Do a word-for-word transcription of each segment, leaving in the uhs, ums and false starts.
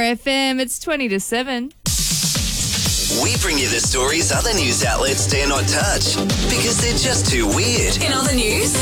F M, it's twenty to seven. We bring you the stories other news outlets dare not touch because they're just too weird. In other news,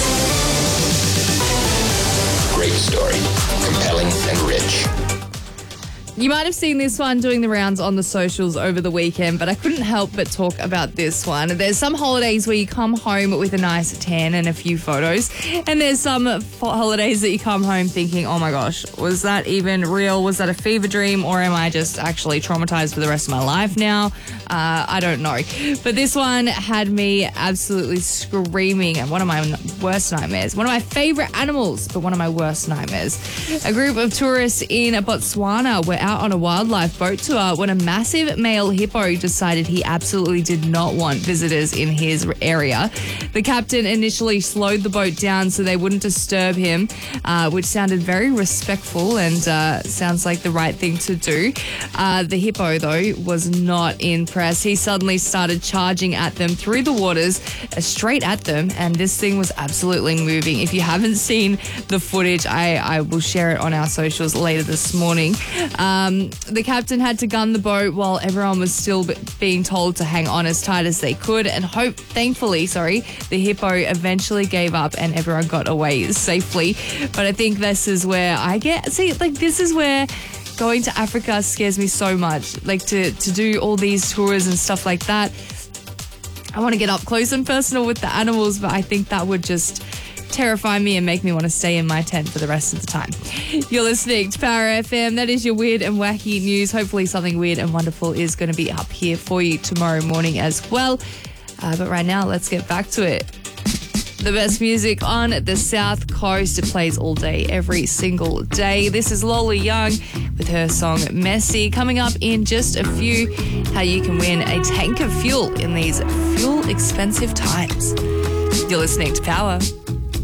Great story. Compelling and rich. You might have seen this one doing the rounds on the socials over the weekend, but I couldn't help but talk about this one. There's some holidays where you come home with a nice tan and a few photos, and there's some holidays that you come home thinking, oh my gosh, was that even real? Was that a fever dream, or am I just actually traumatized for the rest of my life now? Uh, I don't know. But this one had me absolutely screaming at one of my worst nightmares. One of my favorite animals, but one of my worst nightmares. A group of tourists in Botswana were out on a wildlife boat tour when a massive male hippo decided he absolutely did not want visitors in his area. The captain initially slowed the boat down so they wouldn't disturb him, uh, which sounded very respectful and uh, sounds like the right thing to do. Uh, the hippo, though, was not impressed. He suddenly started charging at them through the waters, uh, straight at them, and this thing was absolutely moving. If you haven't seen the footage, I, I will share it on our socials later this morning. Um, the captain had to gun the boat while everyone was still b- being told to hang on as tight as they could, and hope, thankfully, sorry, the hippo eventually gave up and everyone got away safely. But I think this is where I get, see, like this is where going to Africa scares me so much. Like to, to do all these tours and stuff like that. I want to get up close and personal with the animals, but I think that would just terrify me and make me want to stay in my tent for the rest of the time. You're listening to Power F M. That is your weird and wacky news. Hopefully something weird and wonderful is going to be up here for you tomorrow morning as well. Uh, but right now, let's get back to it. The best music on the South Coast. It plays all day, every single day. This is Lola Young with her song Messy. Coming up in just a few, how you can win a tank of fuel in these fuel expensive times. You're listening to Power.